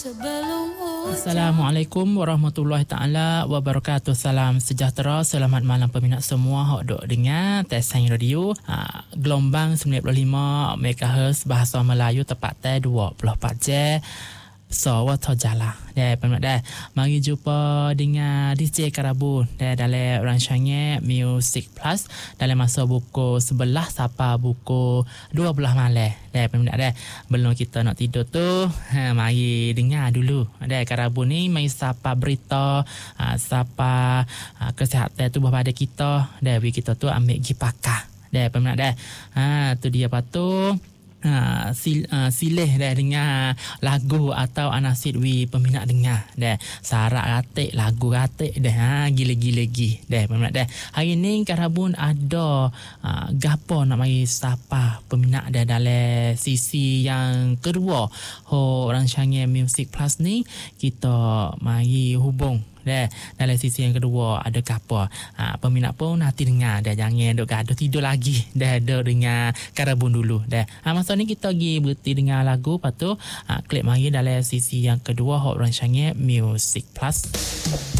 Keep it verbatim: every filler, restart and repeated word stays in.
Assalamualaikum warahmatullahi taala wabarakatuh. Salam sejahtera, selamat malam peminat semua hok dok dengar Tesang Radio ha, gelombang sembilan puluh lima megahertz bahasa Melayu tepat teh dua puluh empat jam. So, wato jala. Dah, peminat dah. Mari jumpa dengan D J Karabun dah dalam rancangan Music Plus dalam masa buku sebelah sampai buku dua belas malam. Dah, peminat dah. Belum kita nak tidur tu, ha, mari dengar dulu. Dah, Karabun ni mari sapa berita, ha, sapa ha, kesihatan tubuh pada kita. Dah, bagi kita tu ambil gi pakar. Dah, peminat dah. Ha, tu dia patu. Ha, sil, uh, silih dah dengar lagu atau anasid wi peminat dengar dah sarak ratik lagu ratik dah ha, gila-gila lagi dah peminat dah. Hari ni Karabun ada uh, gapo nak mari sapa peminat dah dalam sisi yang kedua ho rancangan Music Plus ni. Kita mari hubung dah dalam sisi yang kedua ada gapo ha, peminat pun nanti dengar dah, jangan duk gaduh tidur lagi dah, duk dengar Karabun dulu dah. Ha, masa ni kita pergi berhenti dengar lagu, lepas tu ha, klik mari dalam sisi yang kedua hot rancangan Music Plus.